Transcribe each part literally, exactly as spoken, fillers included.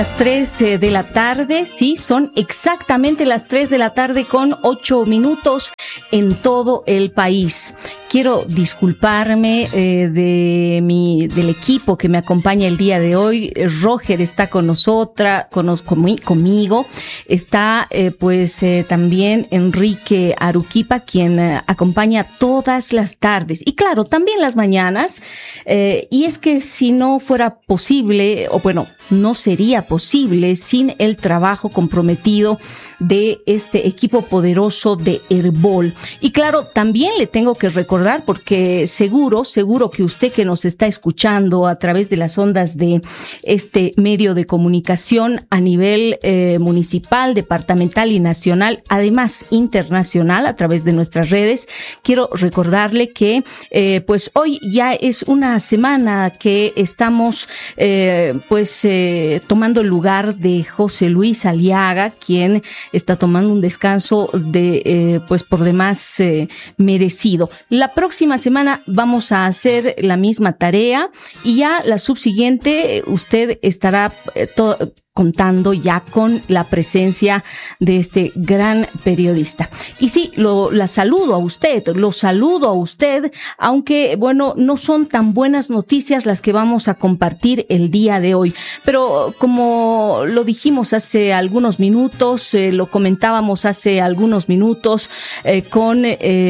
Las tres de la tarde, sí, son exactamente las tres de la tarde con ocho minutos en todo el país. Quiero disculparme eh, de mi del equipo que me acompaña el día de hoy. Roger está con nosotras, con, con, conmigo. Está eh, pues eh, también Enrique Aruquipa, quien eh, acompaña todas las tardes y claro, también las mañanas. Eh, y es que si no fuera posible, o bueno, no sería posible sin el trabajo comprometido de este equipo poderoso de Herbol. Y claro, también le tengo que recordar, porque seguro, seguro que usted que nos está escuchando a través de las ondas de este medio de comunicación a nivel eh, municipal, departamental y nacional, además internacional a través de nuestras redes, quiero recordarle que eh, pues hoy ya es una semana que estamos eh, pues eh, tomando el lugar de José Luis Aliaga, quien está tomando un descanso de eh, pues por demás eh, merecido. La próxima semana vamos a hacer la misma tarea y ya la subsiguiente usted estará eh, to- contando ya con la presencia de este gran periodista. Y sí, lo, la saludo a usted, lo saludo a usted, aunque, bueno, no son tan buenas noticias las que vamos a compartir el día de hoy. Pero como lo dijimos hace algunos minutos, eh, lo comentábamos hace algunos minutos eh, con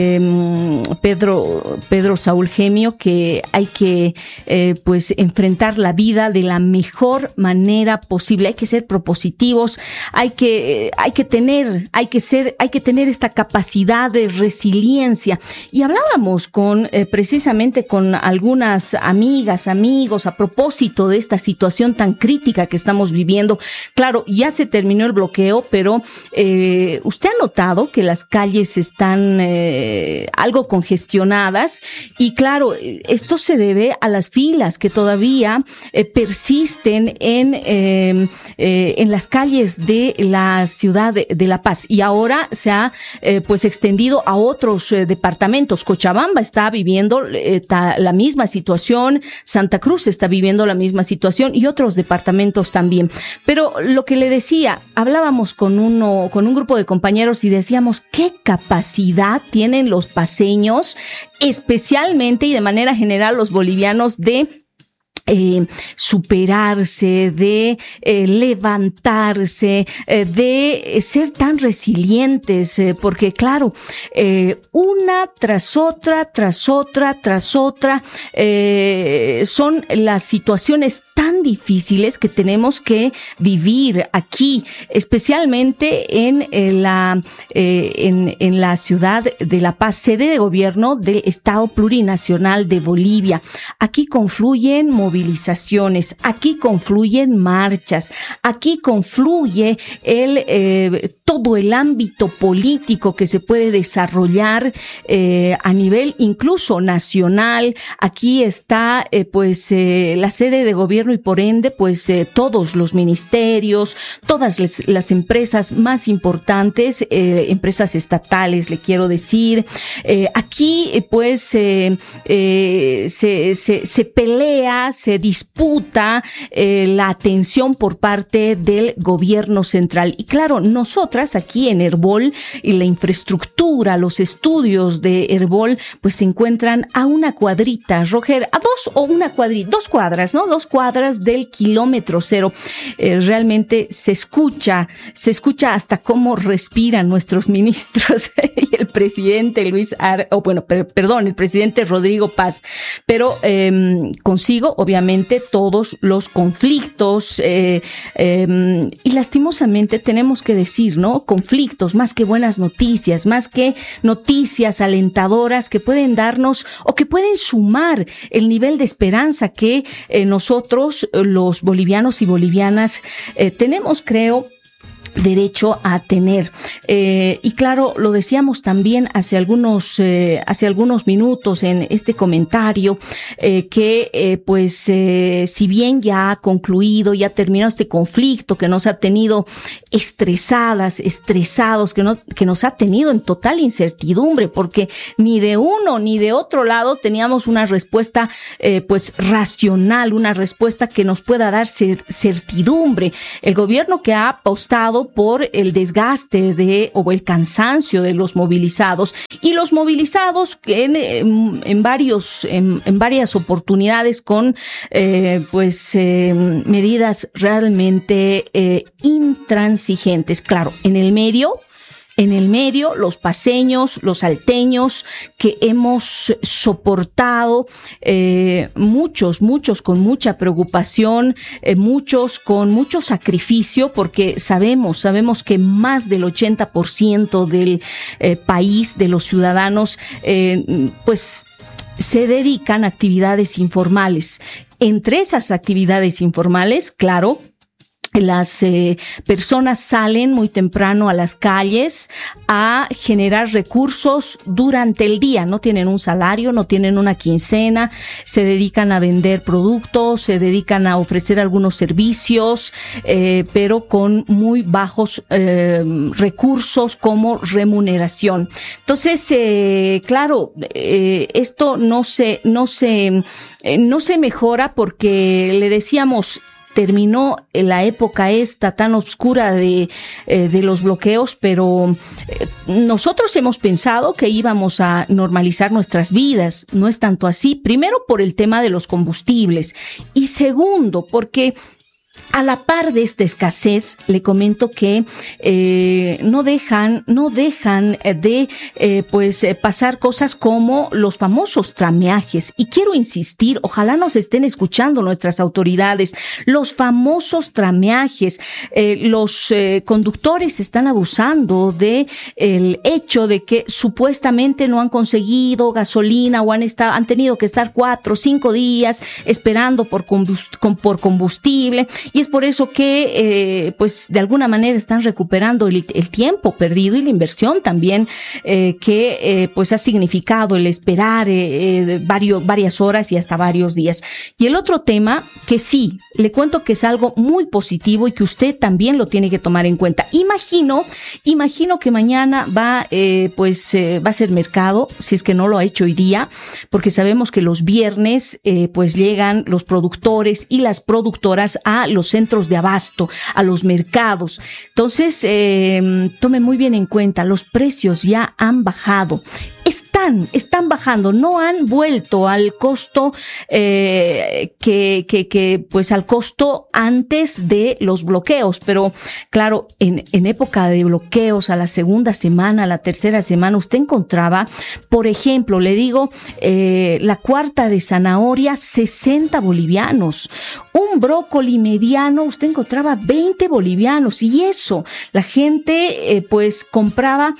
eh, Pedro, Pedro Saúl Gemio, que hay que, eh, pues, enfrentar la vida de la mejor manera posible. Hay que ser propositivos, hay que, hay que tener, hay que ser, hay que tener esta capacidad de resiliencia. Y hablábamos con, eh, precisamente con algunas amigas, amigos, a propósito de esta situación tan crítica que estamos viviendo. Claro, ya se terminó el bloqueo, pero eh, usted ha notado que las calles están eh, algo congestionadas y claro, esto se debe a las filas que todavía eh, persisten en eh, eh, en las calles de la ciudad de, de La Paz, y ahora se ha eh, pues extendido a otros eh, departamentos. Cochabamba está viviendo eh, ta, la misma situación, Santa Cruz está viviendo la misma situación y otros departamentos también. Pero lo que le decía, hablábamos con uno, con un grupo de compañeros y decíamos qué capacidad tienen los paceños, especialmente y de manera general los bolivianos, de Eh, superarse, de eh, levantarse, eh, de ser tan resilientes, eh, porque claro, eh, una tras otra, tras otra, tras otra, eh, son las situaciones tan difíciles que tenemos que vivir aquí, especialmente en, en la eh, en, en la ciudad de La Paz, sede de gobierno del Estado Plurinacional de Bolivia. Aquí confluyen movilizaciones, aquí confluyen marchas, aquí confluye el eh, todo el ámbito político que se puede desarrollar eh, a nivel incluso nacional. Aquí está eh, pues eh, la sede de gobierno y por ende pues eh, todos los ministerios, todas las, las empresas más importantes, eh, empresas estatales, le quiero decir. Eh, aquí eh, pues eh, eh, se, se, se pelea, se disputa eh, la atención por parte del gobierno central. Y claro, nosotras aquí en Herbol y la infraestructura, los estudios de Herbol, pues se encuentran a una cuadrita, Roger, a dos o una cuadrita, dos cuadras, ¿no? Dos cuadras del kilómetro cero. Eh, realmente se escucha, se escucha hasta cómo respiran nuestros ministros y el presidente Luis Ar, o bueno, per, perdón, el presidente Rodrigo Paz. Pero eh, consigo, obviamente, todos los conflictos eh, eh, y lastimosamente tenemos que decir, ¿no? Conflictos más que buenas noticias, más que noticias alentadoras que pueden darnos o que pueden sumar el nivel de esperanza que eh, nosotros, los bolivianos y bolivianas, eh, tenemos, creo, derecho a tener. Eh, y claro, lo decíamos también hace algunos, eh, hace algunos minutos en este comentario, eh, que eh, pues eh, si bien ya ha concluido, ya ha terminado este conflicto que nos ha tenido estresadas, estresados, que, no, que nos ha tenido en total incertidumbre, porque ni de uno ni de otro lado teníamos una respuesta eh, pues racional, una respuesta que nos pueda dar certidumbre. El gobierno que ha apostado por el desgaste de o el cansancio de los movilizados, y los movilizados que en, en, en varios en, en varias oportunidades con eh, pues eh, medidas realmente eh, intransigentes. Claro, en el medio En el medio, los paceños, los salteños, que hemos soportado, eh, muchos, muchos con mucha preocupación, eh, muchos con mucho sacrificio, porque sabemos, sabemos que más del ochenta por ciento del eh, país, de los ciudadanos, eh, pues se dedican a actividades informales. Entre esas actividades informales, claro, las eh, personas salen muy temprano a las calles a generar recursos durante el día. No tienen un salario, no tienen una quincena, se dedican a vender productos, se dedican a ofrecer algunos servicios, eh, pero con muy bajos eh, recursos como remuneración. Entonces, eh, claro, eh, esto no se, no se, eh, no se mejora porque le decíamos, terminó la época esta tan oscura de, eh, de los bloqueos, pero eh, nosotros hemos pensado que íbamos a normalizar nuestras vidas. No es tanto así. Primero, por el tema de los combustibles. Y segundo, porque a la par de esta escasez, le comento que eh, no dejan, no dejan de eh, pues eh, pasar cosas como los famosos trameajes. Y quiero insistir, ojalá nos estén escuchando nuestras autoridades, los famosos trameajes. Eh, los eh, conductores están abusando de el hecho de que supuestamente no han conseguido gasolina o han estado, han tenido que estar cuatro o cinco días esperando por combust- por combustible. Y es por eso que, eh, pues, de alguna manera están recuperando el, el tiempo perdido y la inversión también eh, que, eh, pues, ha significado el esperar eh, eh, varios, varias horas y hasta varios días. Y el otro tema que sí, le cuento que es algo muy positivo y que usted también lo tiene que tomar en cuenta. Imagino, imagino que mañana va, eh, pues, eh, va a ser mercado, si es que no lo ha hecho hoy día, porque sabemos que los viernes, eh, pues, llegan los productores y las productoras a los centros de abasto, a los mercados. Entonces, eh, tome muy bien en cuenta, los precios ya han bajado. Están, están bajando, no han vuelto al costo eh, que, que, que, pues al costo antes de los bloqueos, pero claro, en, en época de bloqueos, a la segunda semana, a la tercera semana, usted encontraba, por ejemplo, le digo, eh, la cuarta de zanahoria, sesenta bolivianos, un brócoli mediano, usted encontraba veinte bolivianos, y eso, la gente, eh, pues compraba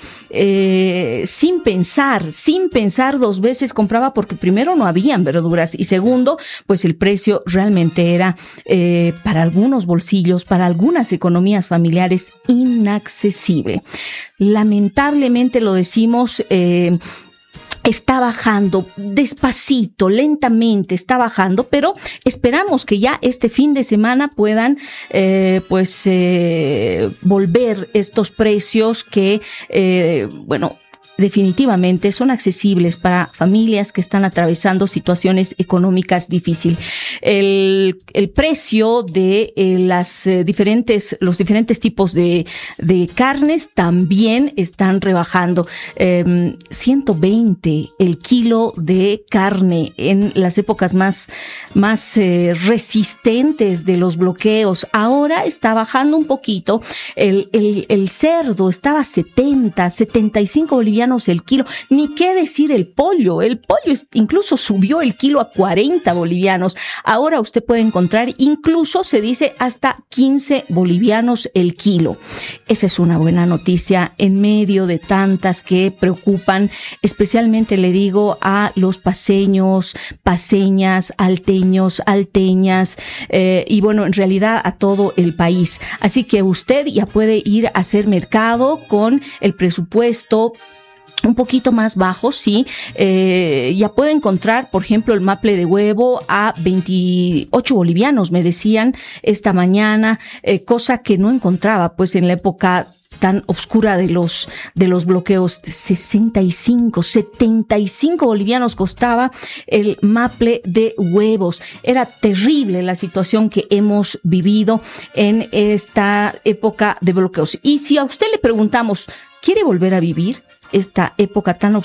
eh, sin pensar, sin pensar dos veces, compraba porque primero no habían verduras y segundo, pues el precio realmente era eh, para algunos bolsillos, para algunas economías familiares inaccesible. Lamentablemente lo decimos, eh, está bajando despacito, lentamente está bajando, pero esperamos que ya este fin de semana puedan eh, pues eh, volver estos precios que eh, bueno, definitivamente son accesibles para familias que están atravesando situaciones económicas difíciles. El, el precio de eh, las eh, diferentes, los diferentes tipos de, de carnes también están rebajando. Eh, ciento veinte el kilo de carne en las épocas más, más eh, resistentes de los bloqueos. Ahora está bajando un poquito. El, el, el cerdo estaba setenta, setenta y cinco bolivianos bolivianos el kilo. Ni qué decir el pollo. El pollo incluso subió el kilo a cuarenta bolivianos. Ahora usted puede encontrar, incluso se dice, hasta quince bolivianos el kilo. Esa es una buena noticia en medio de tantas que preocupan, especialmente le digo a los paseños, paseñas, alteños, alteñas, eh, y bueno, en realidad a todo el país. Así que usted ya puede ir a hacer mercado con el presupuesto un poquito más bajo, sí. Eh, ya puede encontrar, por ejemplo, el maple de huevo a veintiocho bolivianos, me decían esta mañana, eh, cosa que no encontraba pues en la época tan oscura de los de los bloqueos. Sesenta y cinco, setenta y cinco bolivianos costaba el maple de huevos. Era terrible la situación que hemos vivido en esta época de bloqueos. Y si a usted le preguntamos, ¿quiere volver a vivir esta época tan oscura?